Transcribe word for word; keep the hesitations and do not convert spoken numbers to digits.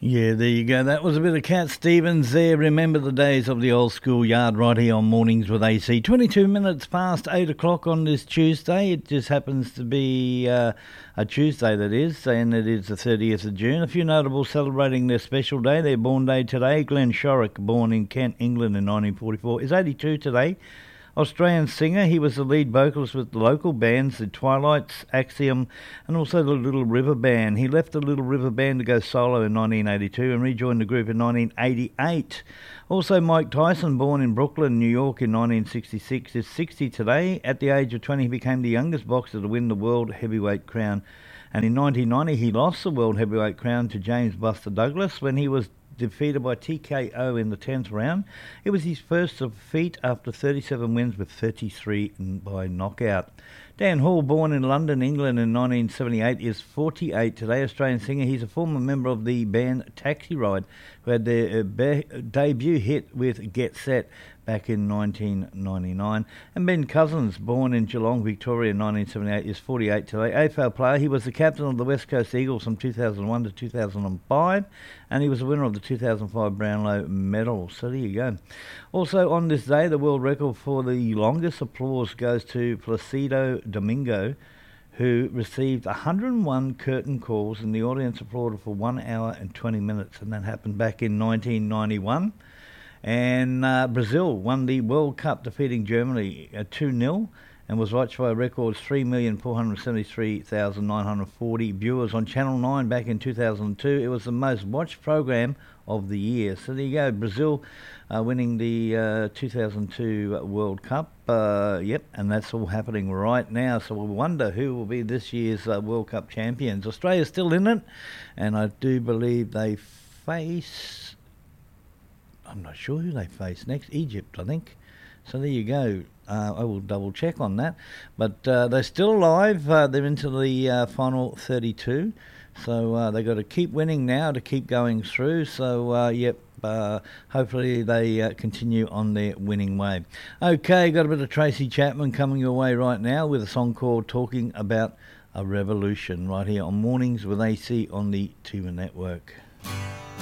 Yeah, there you go. That was a bit of Cat Stevens there. Remember the days of the old school yard right here on Mornings with A C. twenty-two minutes past eight o'clock on this Tuesday. It just happens to be uh, a Tuesday, that is, and it is the thirtieth of June. A few notables celebrating their special day, their born day today. Glenn Shorrock, born in Kent, England in nineteen forty-four, is eighty-two today. Australian singer, he was the lead vocalist with the local bands, the Twilights, Axiom, and also the Little River Band. He left the Little River Band to go solo in nineteen eighty-two and rejoined the group in nineteen eighty-eight. Also, Mike Tyson, born in Brooklyn, New York in nineteen sixty-six, is sixty today. At the age of twenty, he became the youngest boxer to win the World Heavyweight crown. And in nineteen ninety, he lost the World Heavyweight crown to James Buster Douglas when he was defeated by T K O in the tenth round. It was his first defeat after thirty-seven wins with thirty-three by knockout. Dan Hall, born in London, England in nineteen seventy-eight, is forty-eight today. Australian singer. He's a former member of the band Taxi Ride, who had their uh, be- debut hit with Get Set back in nineteen ninety-nine. And Ben Cousins, born in Geelong, Victoria in nineteen seventy-eight, is forty-eight today. A F L player. He was the captain of the West Coast Eagles from two thousand one to two thousand five, and he was the winner of the two thousand five Brownlow medal. So there you go. Also on this day, the world record for the longest applause goes to Placido Domingo, who received one hundred and one curtain calls, and the audience applauded for one hour and twenty minutes, and that happened back in nineteen ninety-one. And uh, Brazil won the World Cup, defeating Germany uh, two nil, and was watched by a record three million four hundred seventy-three thousand nine hundred forty viewers on Channel nine back in two thousand two. It was the most watched program of the year. So there you go, Brazil uh, winning the uh, two thousand two World Cup. Uh, yep, and that's all happening right now. So we wonder who will be this year's uh, World Cup champions. Australia's still in it, and I do believe they face... I'm not sure who they face next. Egypt, I think. So there you go. Uh, I will double check on that. But uh, they're still alive. Uh, they're into the uh, final thirty-two. So uh, they've got to keep winning now to keep going through. So, uh, yep, uh, hopefully they uh, continue on their winning way. Okay, got a bit of Tracy Chapman coming your way right now with a song called Talking About a Revolution right here on Mornings with A C on the Tuba Network.